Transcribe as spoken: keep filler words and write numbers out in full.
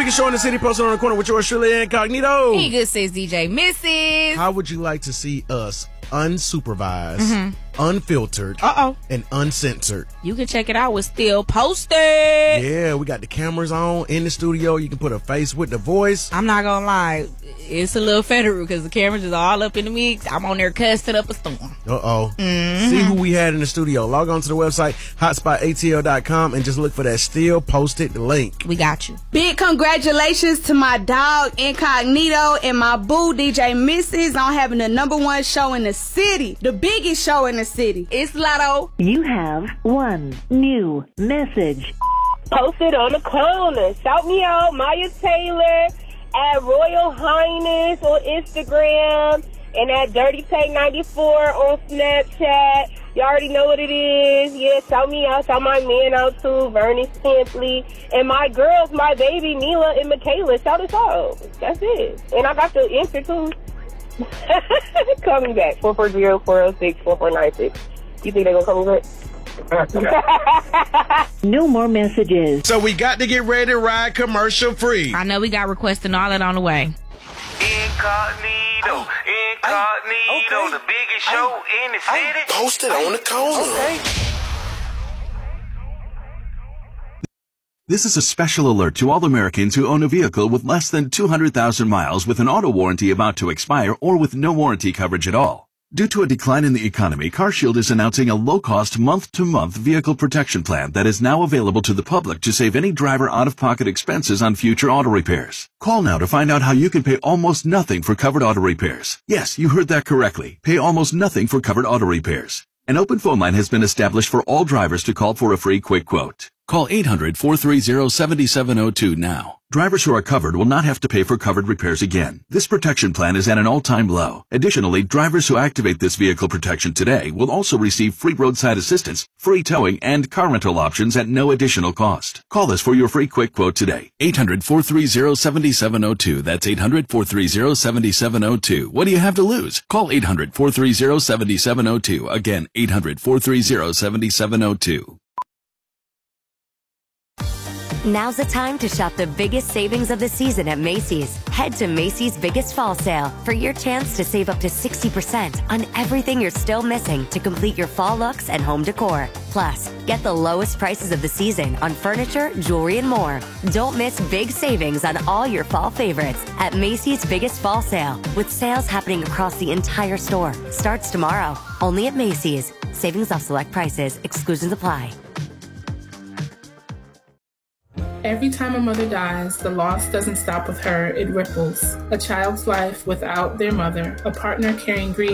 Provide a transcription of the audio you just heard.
biggest show in the city, posted on the corner with yours truly, Incognito. He good says D J Missus How would you like to see us unsupervised, mm-hmm. unfiltered, Uh-oh. and uncensored? You can check it out. We're still posted. Yeah, we got the cameras on in the studio. You can put a face with the voice. I'm not gonna lie, it's a little federal because the cameras is all up in the mix. I'm on there cussing up a storm. Uh-oh. Mm-hmm. See who we had in the studio. Log on to the website, hotspot A T L dot com, and just look for that still posted link. We got you. Big congratulations to my dog Incognito and my boo D J Missus on having the number one show in the city, the biggest show in the city. It's Lotto. You have one new message. Posted on the corner. Shout me out, Maya Taylor at Royal Highness on Instagram and at Dirty Tank ninety-four on Snapchat. You already know what it is. Yeah, shout me out. Shout my man out too, Vernon Stampley. And my girls, my baby, Mila and Michaela. Shout us out. That's it. And I got the answer too. Call me back. four four zero, four oh six, four four nine six. You think they're going to call me back? No more messages. So we got to get ready to ride commercial free. I know we got requests and all that on the way. Incognito, Incognito, okay. The biggest show in the city. Posted on the corner. Okay. This is a special alert to all Americans who own a vehicle with less than two hundred thousand miles with an auto warranty about to expire or with no warranty coverage at all. Due to a decline in the economy, CarShield is announcing a low-cost month-to-month vehicle protection plan that is now available to the public to save any driver out-of-pocket expenses on future auto repairs. Call now to find out how you can pay almost nothing for covered auto repairs. Yes, you heard that correctly. Pay almost nothing for covered auto repairs. An open phone line has been established for all drivers to call for a free quick quote. Call eight hundred, four three zero, seven seven zero two now. Drivers who are covered will not have to pay for covered repairs again. This protection plan is at an all-time low. Additionally, drivers who activate this vehicle protection today will also receive free roadside assistance, free towing, and car rental options at no additional cost. Call us for your free quick quote today. eight hundred, four three zero, seven seven zero two. That's eight hundred, four three zero, seven seven zero two. What do you have to lose? Call eight hundred, four three zero, seven seven zero two. Again, eight hundred, four three zero, seven seven zero two. Now's the time to shop the biggest savings of the season at Macy's. Head to Macy's Biggest Fall Sale for your chance to save up to sixty percent on everything you're still missing to complete your fall looks and home decor. Plus, get the lowest prices of the season on furniture, jewelry, and more. Don't miss big savings on all your fall favorites at Macy's Biggest Fall Sale, with sales happening across the entire store. Starts tomorrow, only at Macy's. Savings off select prices. Exclusions apply. Every time a mother dies, the loss doesn't stop with her, it ripples. A child's life without their mother, a partner carrying grief